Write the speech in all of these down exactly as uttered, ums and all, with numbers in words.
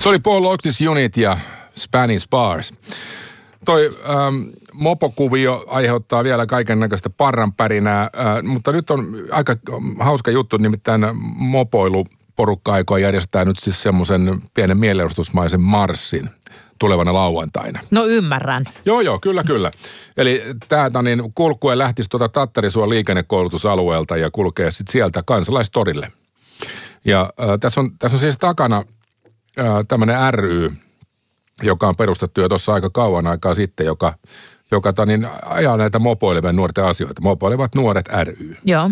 Se oli Paul Oates Unit ja Spanish Bars. Toi ähm, mopokuvio aiheuttaa vielä kaiken näköistä parranpärinää, äh, mutta nyt on aika hauska juttu, nimittäin mopoiluporukka aikoo järjestää nyt siis semmoisen pienen mielenosoitusmaisen marssin tulevana lauantaina. No ymmärrän. Joo, joo, kyllä, kyllä. Eli täältä niin kulkue lähtisi tuota Tattarisuon liikennekoulutusalueelta ja kulkee sitten sieltä Kansalaistorille. Ja äh, tässä, on, tässä on siis takana äh, tämmöinen ry, joka on perustettu jo tuossa aika kauan aikaa sitten, joka, joka niin, ajaa näitä mopoilevien nuorten asioita. Mopoilevat nuoret ry. Joo.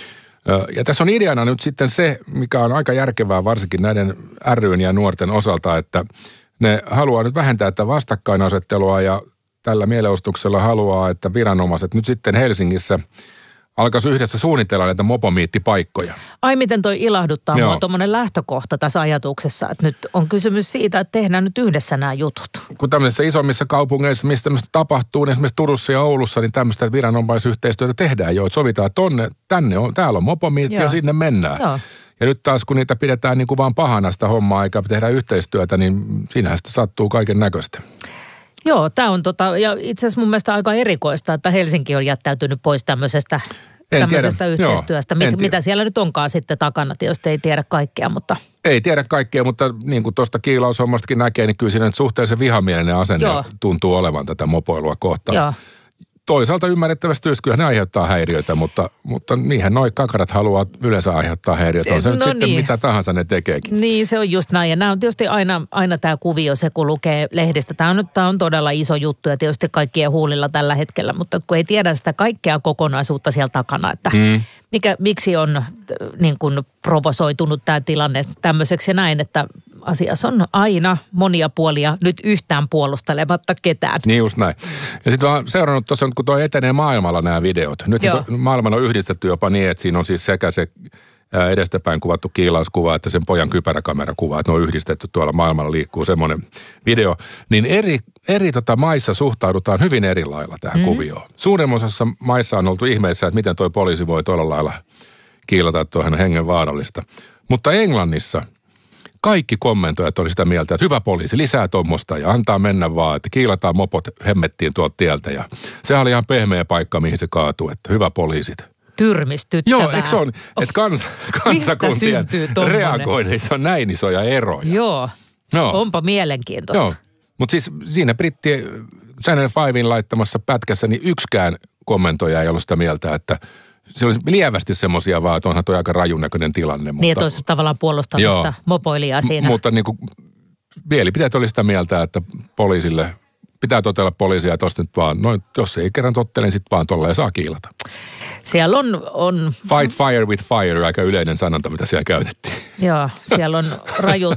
Ja tässä on ideana nyt sitten se, mikä on aika järkevää varsinkin näiden ry:n ja nuorten osalta, että ne haluaa nyt vähentää tätä vastakkainasettelua ja tällä mielenostuksella haluaa, että viranomaiset nyt sitten Helsingissä alkaisi yhdessä suunnitella näitä mopomiittipaikkoja. Ai miten toi ilahduttaa Joo. mua tuommoinen lähtökohta tässä ajatuksessa, että nyt on kysymys siitä, että tehdään nyt yhdessä nämä jutut. Kun tämmöisissä isommissa kaupungeissa, missä tämmöistä tapahtuu, niin esimerkiksi Turussa ja Oulussa, niin tämmöistä viranomaisyhteistyötä tehdään jo, että sovitaan, että tonne, tänne on, täällä on mopomiitti Joo. ja sinne mennään. Joo. Ja nyt taas kun niitä pidetään niin kuin vaan pahana sitä hommaa eikä tehdä yhteistyötä, niin siinähän sitä sattuu kaiken näköistä. Joo, tämä on tota, ja itse asiassa mun mielestä aika erikoista, että Helsinki on jättäytynyt pois tämmöisestä, tämmöisestä yhteistyöstä. Joo, mitä siellä nyt onkaan sitten takana, tietysti ei tiedä kaikkea, mutta... Ei tiedä kaikkea, mutta niin kuin tuosta kiilaushommastakin näkee, niin kyllä siinä nyt suhteellisen vihamielinen asenne Joo. tuntuu olevan tätä mopoilua kohtaan. Joo. Toisaalta ymmärrettävästi tietysti kyllä ne aiheuttaa häiriöitä, mutta, mutta niinhän noi kakarat haluaa yleensä aiheuttaa häiriöitä. On se no nyt niin. sitten mitä tahansa ne tekeekin. Niin, se on just näin. Ja nämä on tietysti aina, aina tämä kuvio, se kun lukee lehdistä. Tämä on, tämä on todella iso juttu ja tietysti kaikkien huulilla tällä hetkellä, mutta kun ei tiedä sitä kaikkea kokonaisuutta siellä takana, että mm. mikä, miksi on niin kuin provosoitunut tämä tilanne tämmöiseksi ja näin, että asiassa on aina monia puolia nyt yhtään puolustelematta ketään. Niin just näin. Ja sitten mä oon seurannut tuossa, kun toi etenee maailmalla nämä videot. Nyt maailman on yhdistetty jopa niin, että siinä on siis sekä se edestäpäin kuvattu kiilauskuva, että sen pojan kypäräkamerakuva, että ne on yhdistetty tuolla maailmalla liikkuu semmoinen video. Niin eri, eri tota maissa suhtaudutaan hyvin eri lailla tähän mm. kuvioon. Suurimmassa osassa maissa on oltu ihmeessä, että miten toi poliisi voi tuolla lailla kiilata tuohon hengen vaarallista. Mutta Englannissa kaikki kommentoijat oli sitä mieltä, että hyvä poliisi, lisää tuommoista ja antaa mennä vaan, että kiilataan mopot hemmettiin tuolta tieltä. Ja sehän oli ihan pehmeä paikka, mihin se kaatuu, että hyvä poliisit. Tyrmistyttävää. Joo, eikö se on, että kans, kansakuntien reagoinnissa on näin isoja eroja. Joo, no. Onpa mielenkiintoista. Joo, mutta siis siinä britti Channel viiden laittamassa pätkässä, niin yksikään kommentoija ei ollut sitä mieltä, että se olisi lievästi semmoisia vaan, että onhan toi aika rajun näköinen tilanne. Mutta, niin, että olisi tavallaan puolustamista mopoilijaa siinä. M- mutta niin kuin mielipiteet oli sitä mieltä, että poliisille pitää totella poliisia, että nyt vaan, no jos ei kerran tottele, niin sitten vaan tolleen saa kiilata. Siellä on, on... Fight fire with fire, aika yleinen sanonta, mitä siellä käytettiin. Joo, siellä on rajut,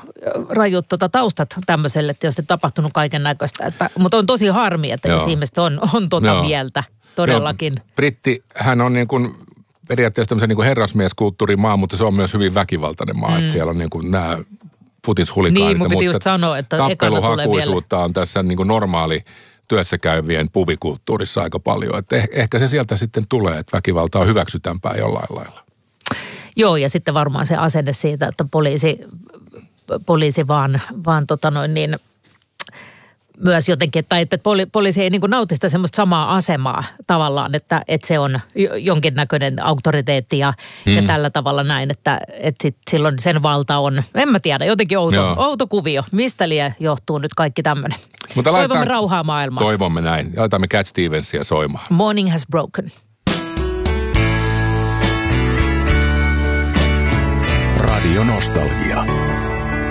rajut tota taustat tämmöiselle tietysti tapahtunut kaiken näköistä. Mutta on tosi harmi, että Joo. jos ihmiset on, on tota Joo. mieltä. Todellakin. Joo, britti, hän on niin kuin periaatteessa tämmöisen niin kuin herrasmieskulttuurin maa, mutta se on myös hyvin väkivaltainen maa. Mm. Että siellä on niin kuin nämä futishulikaarit. Niin, mun piti just sanoa, että tappeluhakuisuutta on tässä niin kuin normaali työssä käyvien pubikulttuurissa aika paljon. Että eh, ehkä se sieltä sitten tulee, että väkivalta on hyväksytämpää jollain lailla. Joo, ja sitten varmaan se asenne siitä, että poliisi, poliisi vaan, vaan tota noin niin... myös jotenkin, tai että poli, poliisi ei niin kuin nauti sitä semmoista samaa asemaa tavallaan, että, että se on jonkinnäköinen auktoriteetti ja, hmm. ja tällä tavalla näin, että, että sit silloin sen valta on, en mä tiedä, jotenkin outo, outo kuvio. Mistä liian johtuu nyt kaikki tämmöinen? Mutta toivomme laitetaan, rauhaa maailmaan. Toivomme näin. Laitamme Cat Stevensia soimaan. Morning has broken. Radio Nostalgia.